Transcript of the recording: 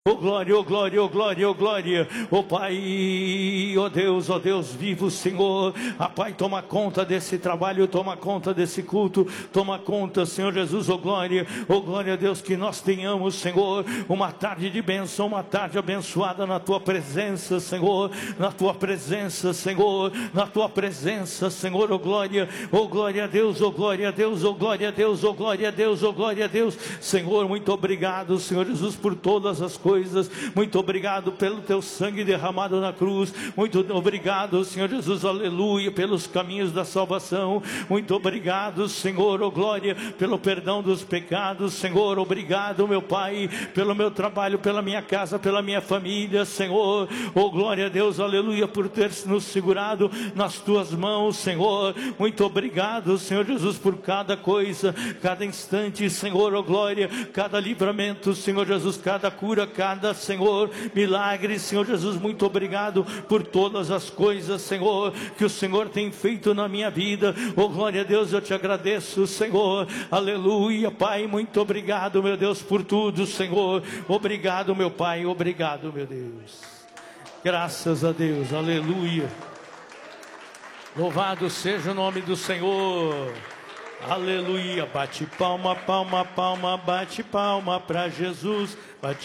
Oh glória, oh glória, oh glória, oh glória, oh Pai, oh Deus vivo, Senhor, Pai, toma conta desse trabalho, toma conta desse culto, toma conta, Senhor Jesus, oh glória a Deus, que nós tenhamos, Senhor, uma tarde de bênção, uma tarde abençoada na Tua presença, Senhor, na Tua presença, Senhor, na Tua presença, Senhor, oh glória a Deus, oh glória a Deus, oh glória a Deus, oh glória a Deus, oh glória a Deus, Senhor, muito obrigado, Senhor Jesus, por todas as coisas, muito obrigado pelo Teu sangue derramado na cruz, muito obrigado, Senhor Jesus, aleluia, pelos caminhos da salvação, muito obrigado, Senhor, oh glória, pelo perdão dos pecados, Senhor, obrigado, meu Pai, pelo meu trabalho, pela minha casa, pela minha família, Senhor, oh glória a Deus, aleluia, por ter nos segurado nas Tuas mãos, Senhor, muito obrigado, Senhor Jesus, por cada coisa, cada instante, Senhor, oh glória, cada livramento, Senhor Jesus, cada cura, cada, Senhor, milagre, Senhor Jesus, muito obrigado por todas as coisas, Senhor, que o Senhor tem feito na minha vida, oh glória a Deus, eu Te agradeço, Senhor, aleluia, Pai, muito obrigado, meu Deus, por tudo, Senhor, obrigado, meu Pai, obrigado, meu Deus, graças a Deus, aleluia, louvado seja o nome do Senhor, aleluia, bate palma, palma, palma, bate palma para Jesus, bate